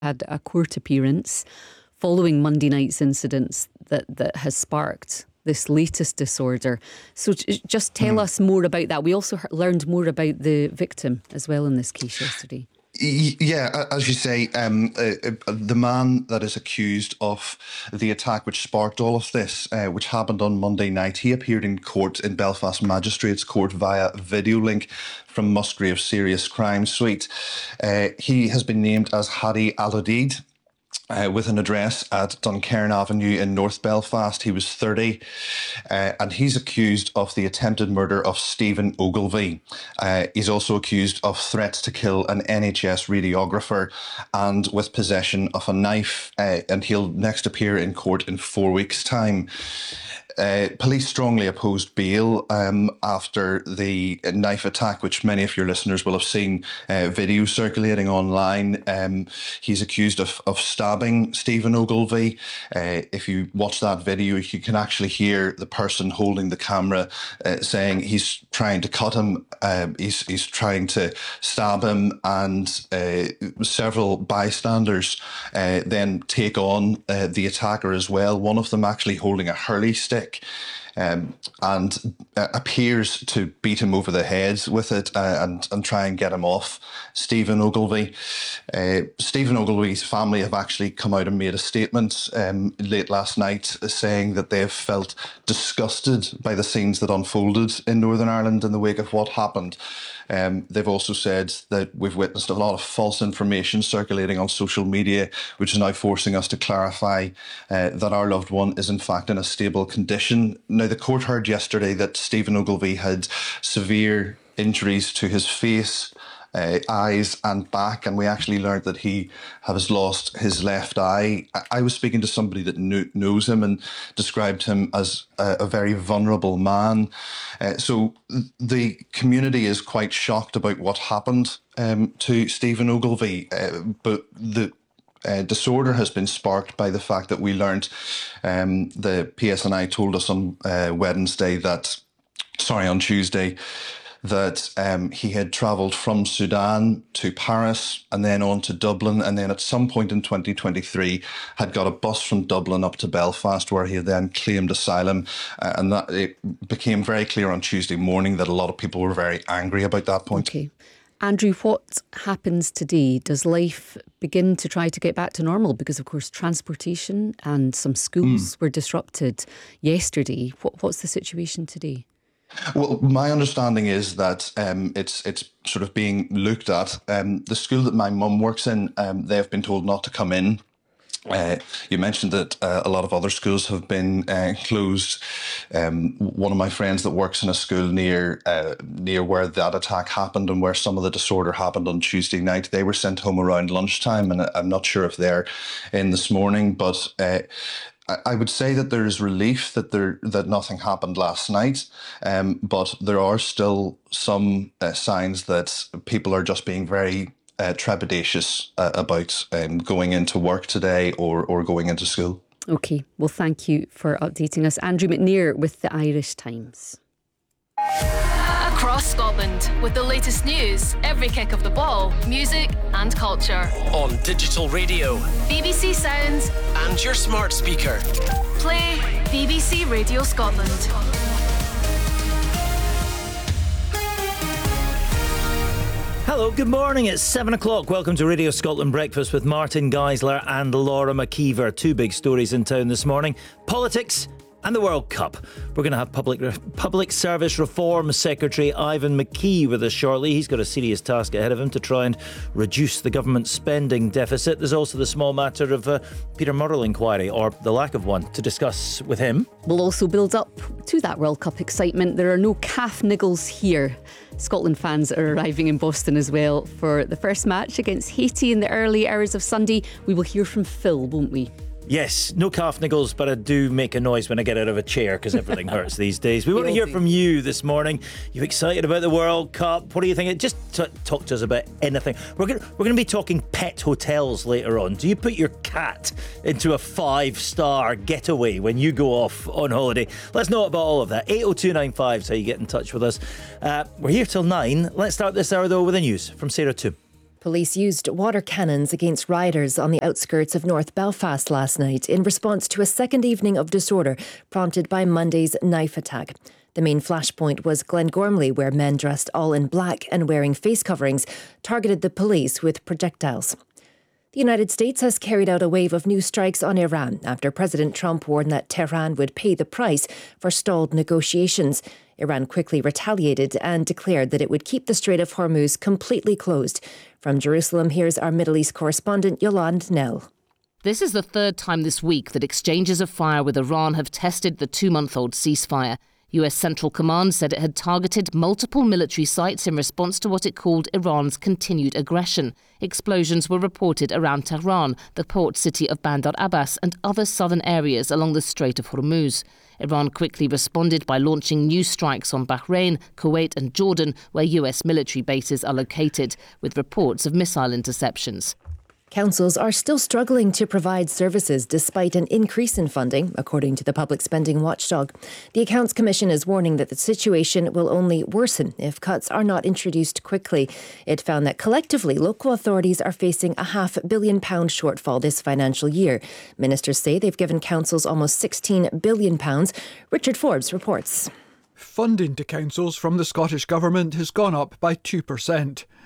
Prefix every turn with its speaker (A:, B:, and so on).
A: had a court appearance following Monday night's incidents that has sparked this latest disorder. So just tell us more about that. We also learned more about the victim as well in this case yesterday.
B: Yeah, as you say, the man that is accused of the attack which sparked all of this, which happened on Monday night, he appeared in court in Belfast Magistrates Court via video link from Musgrave's Serious Crime Suite. He has been named as Hadi Al-Hadid, with an address at Duncairn Avenue in North Belfast. He was 30, and he's accused of the attempted murder of Stephen Ogilvie. He's also accused of threats to kill an NHS radiographer and with possession of a knife, and he'll next appear in court in 4 weeks' time. Police strongly opposed bail after the knife attack, which many of your listeners will have seen videos circulating online. He's accused of stabbing Stephen Ogilvie. If you watch that video, you can actually hear the person holding the camera saying he's trying to cut him, he's trying to stab him, and several bystanders then take on the attacker as well, one of them actually holding a hurley stick. And appears to beat him over the head with it and try and get him off Stephen Ogilvie. Stephen Ogilvie's family have actually come out and made a statement late last night saying that they have felt disgusted by the scenes that unfolded in Northern Ireland in the wake of what happened. They've also said that we've witnessed a lot of false information circulating on social media, which is now forcing us to clarify that our loved one is in fact in a stable condition. Now, the court heard yesterday that Stephen Ogilvie had severe injuries to his face, eyes and back, and we actually learned that he has lost his left eye. I was speaking to somebody that knows him and described him as a very vulnerable man. So the community is quite shocked about what happened to Stephen Ogilvie, but the disorder has been sparked by the fact that we learned, the PSNI told us on Tuesday, that he had travelled from Sudan to Paris and then on to Dublin, and then at some point in 2023 had got a bus from Dublin up to Belfast, where he then claimed asylum, and that it became very clear on Tuesday morning that a lot of people were very angry about that point.
A: Okay. Andrew, what happens today? Does life begin to try to get back to normal? Because, of course, transportation and some schools were disrupted yesterday. What's the situation today?
B: Well, my understanding is that it's sort of being looked at. The school that my mum works in, they've been told not to come in. You mentioned that a lot of other schools have been closed. One of my friends that works in a school near where that attack happened and where some of the disorder happened on Tuesday night, they were sent home around lunchtime, and I'm not sure if they're in this morning, but I would say that there is relief that nothing happened last night, but there are still some signs that people are just being very trepidatious about going into work today or going into school.
A: Okay, well, thank you for updating us. Andrew McNear with the Irish Times.
C: Across Scotland, with the latest news, every kick of the ball, music and culture.
D: On digital radio,
C: BBC Sounds
D: and your smart speaker.
C: Play BBC Radio Scotland.
E: Hello, good morning. It's 7 o'clock. Welcome to Radio Scotland Breakfast with Martin Geisler and Laura McKeever. Two big stories in town this morning: politics and the World Cup. We're going to have Public Service Reform Secretary Ivan McKee with us shortly. He's got a serious task ahead of him to try and reduce the government spending deficit. There's also the small matter of Peter Murrell inquiry, or the lack of one, to discuss with him.
A: We'll also build up to that World Cup excitement. There are no calf niggles here. Scotland fans are arriving in Boston as well for the first match against Haiti in the early hours of Sunday. We will hear from Phil, won't we?
E: Yes, no calf niggles, but I do make a noise when I get out of a chair because everything hurts these days. We want to hear from you this morning. You excited about the World Cup? What do you think? Just talk to us about anything. We're going to be talking pet hotels later on. Do you put your cat into a 5-star getaway when you go off on holiday? Let's know about all of that. 80295 is how you get in touch with us. We're here till 9. Let's start this hour though with the news from Sarah 2.
F: Police used water cannons against rioters on the outskirts of North Belfast last night in response to a second evening of disorder prompted by Monday's knife attack. The main flashpoint was Glengormley, where men dressed all in black and wearing face coverings targeted the police with projectiles. The United States has carried out a wave of new strikes on Iran after President Trump warned that Tehran would pay the price for stalled negotiations. Iran quickly retaliated and declared that it would keep the Strait of Hormuz completely closed. From Jerusalem, here's our Middle East correspondent Yolande Nell.
G: This is the third time this week that exchanges of fire with Iran have tested the 2-month-old ceasefire. US Central Command said it had targeted multiple military sites in response to what it called Iran's continued aggression. Explosions were reported around Tehran, the port city of Bandar Abbas, and other southern areas along the Strait of Hormuz. Iran quickly responded by launching new strikes on Bahrain, Kuwait and Jordan, where US military bases are located, with reports of missile interceptions.
F: Councils are still struggling to provide services despite an increase in funding, according to the Public Spending Watchdog. The Accounts Commission is warning that the situation will only worsen if cuts are not introduced quickly. It found that collectively local authorities are facing a £500 million shortfall this financial year. Ministers say they've given councils almost £16 billion. Richard Forbes reports.
H: Funding to councils from the Scottish Government has gone up by 2%.